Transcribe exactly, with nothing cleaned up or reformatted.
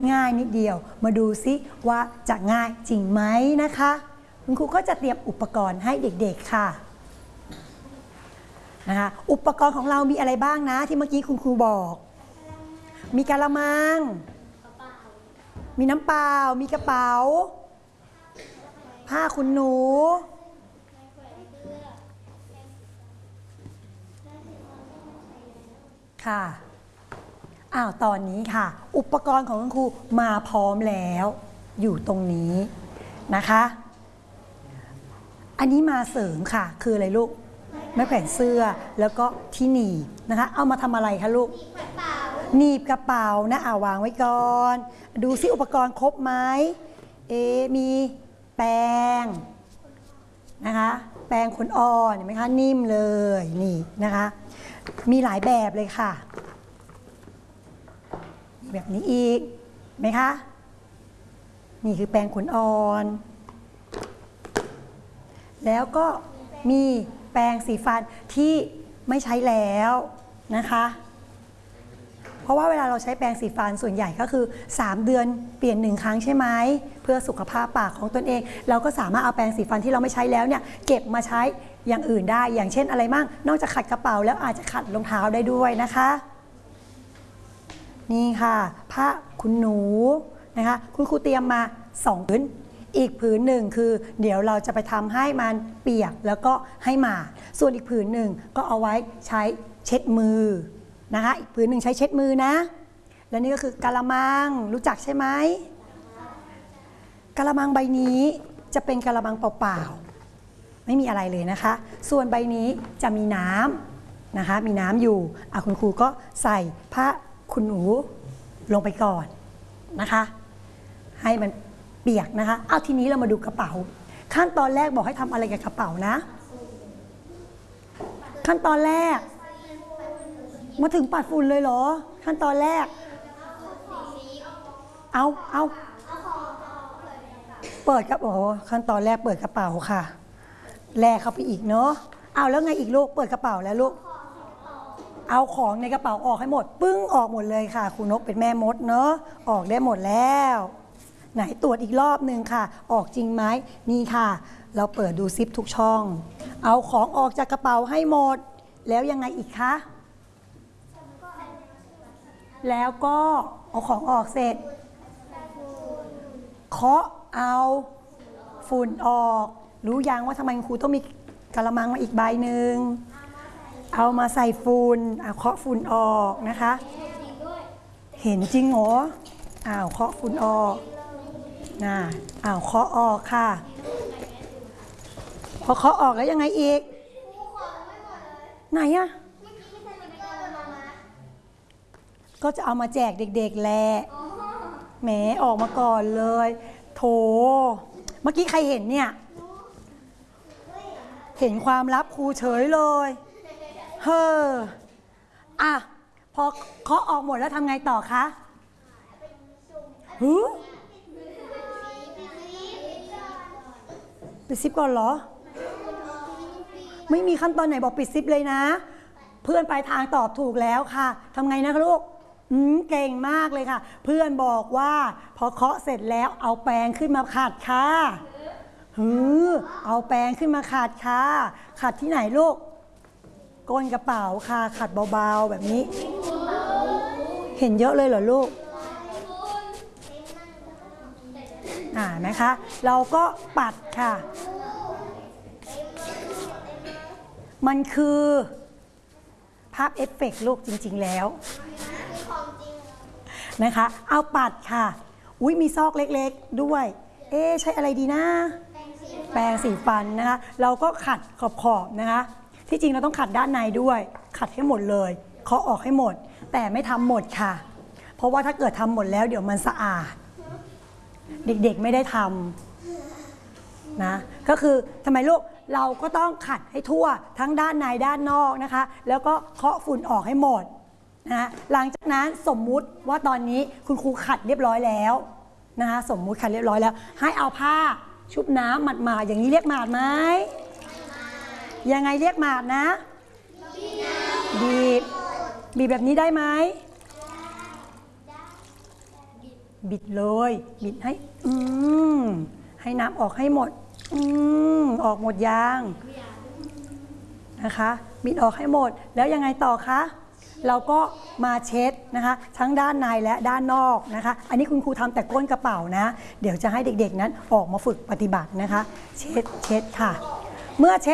ง่ายนิดเดียวมาดูซิว่าจะง่ายจริงไหมนะคะคุณครูก็จะเตรียมอุปกรณ์ให้เด็กๆค่ะนะคะอุปกรณ์ของเรามีอะไรบ้างนะที่เมื่อกี้คุณครูบอกมีกะละมังมีน้ำเปล่ามีกระเป๋าผ้าขนหนูค่ะอ้าวตอนนี้ค่ะอุปกรณ์ของคุณครูมาพร้อมแล้วอยู่ตรงนี้นะคะอันนี้มาเสริมค่ะคืออะไรลูกไม้แขวนเสื้อแล้วก็ที่หนีบนะคะเอามาทำอะไรคะลูกหนีบกระเป๋านะเอาวางไว้ก่อนดูซิอุปกรณ์ครบไหมเอมีแปรงนะคะแปรงขนอ่อนเห็นไหมคะนิ่มเลยนี่นะคะมีหลายแบบเลยค่ะแบบนี้อีกไหมคะนี่คือแปรงขนอ่อนแล้วก็มีแปรงสีฟันที่ไม่ใช้แล้วนะคะเพราะว่าเวลาเราใช้แปรงสีฟันส่วนใหญ่ก็คือสามเดือนเปลี่ยนหนึ่งครั้งใช่ไหมเพื่อสุขภาพปากของตนเองเราก็สามารถเอาแปรงสีฟันที่เราไม่ใช้แล้วเนี่ยเก็บมาใช้อย่างอื่นได้อย่างเช่นอะไรบ้างนอกจากขัดกระเป๋าแล้วอาจจะขัดรองเท้าได้ด้วยนะคะนี่ค่ะผ้าขนหนูนะคะคุณครูเตรียมมาสองผืนอีกผืนหนึ่งคือเดี๋ยวเราจะไปทำให้มันเปียกแล้วก็ให้หมาดส่วนอีกผืนหนึ่งก็เอาไว้ใช้เช็ดมือนะคะอีกผืนหนึ่งใช้เช็ดมือนะและนี่ก็คือกะละมังรู้จักใช่ไหมกะละมังใบนี้จะเป็นกะละมังเปล่าๆไม่มีอะไรเลยนะคะส่วนใบนี้จะมีน้ำนะคะมีน้ำอยู่อ่ะคุณครูก็ใส่ผ้าขนหนูลงไปก่อนนะคะให้มันเปียกนะคะเอาทีนี้เรามาดูกระเป๋าขั้นตอนแรกบอกให้ทำอะไรกับกระเป๋านะขั้นตอนแรกมาถึงปัดฝุ่นเลยเหรอขั้นตอนแรกเอาเอาเปิดครับโอ้ขั้นตอนแรกเปิดกระเป๋าค่ะแลกเข้าไปอีกเนาะเอาแล้วไงอีกลูกเปิดกระเป๋าแล้วลูกเอาของในกระเป๋าออกให้หมดปึ้งออกหมดเลยค่ะครูนกเป็นแม่มดเนาะออกได้หมดแล้วไหนตรวจอีกรอบหนึ่งค่ะออกจริงไหมนี่ค่ะเราเปิดดูซิปทุกช่องเอาของออกจากกระเป๋าให้หมดแล้วยังไงอีกคะแล้วก็เอาของออกเสร็จเคาะเอาฝุ่นออกรู้ยังว่าทำไมครูต้องมีกระมังมาอีกใบหนึ่งเอามาใส่ฝุ่นเอาเคาะฝุ่นออกนะคะเห็นจริงเหรออ้าวเคาะฝุ่นออกน่ะอ้าวเคาะออกค่ะพอเคาะออกแล้วยังไงอีกไหนอะก็จะเอามาแจกเด็กๆแหละแหมออกมาก่อนเลยโถเมื่อกี้ใครเห็นเนี่ยเห็นความลับครูเฉยเลยเฮ้ออ่ะพอเคาะออกหมดแล้วทำไงต่อคะหือปิดซิปก่อนเหรอไม่มีขั้นตอนไหนบอกปิดซิปเลยนะเพื่อนปลายทางตอบถูกแล้วค่ะทำไงนะคะลูกอืมเก่งมากเลยค่ะเพื่อนบอกว่าพอเคาะเสร็จแล้วเอาแปรงขึ้นมาขัดค่ะหือเอาแปรงขึ้นมาขัดค่ะขัดที่ไหนลูกก้นกระเป๋าค่ะขัดเบาๆแบบนี้เห็นเยอะเลยเหรอลูกอ่านะคะเราก็ปัดค่ะมันคือภาพเอฟเฟกต์ลูกจริงๆแล้วนะคะเอาปัดค่ะอุ้ยมีซอกเล็กๆด้วยเอ๊ะใช้อะไรดีนะแปรงสีฟันนะคะเราก็ขัดขอบๆนะคะที่จริงเราต้องขัดด้านในด้วยขัดให้หมดเลยเคาะออกให้หมดแต่ไม่ทำหมดค่ะเพราะว่าถ้าเกิดทำหมดแล้วเดี๋ยวมันสะอาดเด็กๆไม่ได้ทำนะก็คือทำไมลูกเราก็ต้องขัดให้ทั่วทั้งด้านในด้านนอกนะคะแล้วก็เคาะฝุ่นออกให้หมดนะหลังจากนั้นสมมุติว่าตอนนี้คุณครูขัดเรียบร้อยแล้วนะคะสมมุติขัดเรียบร้อยแล้วให้เอาผ้าชุบน้ำหมาดๆอย่างนี้เรียกหมาดไหมยังไงเรียกหมาดนะบีบบีบแบบนี้ได้ไหมบิดเลยบิดให้อืมให้น้ำออกให้หมดอืมออกหมดยางนะคะบิดออกให้หมดแล้วยังไงต่อคะเราก็มาเช็ดนะคะทั้งด้านในและด้านนอกนะคะอันนี้คุณครูทำแต่ก้นกระเป๋านะเดี๋ยวจะให้เด็กๆนั้นออกมาฝึกปฏิบัตินะคะเช็ดเช็ดค่ะเมื่อเช็ด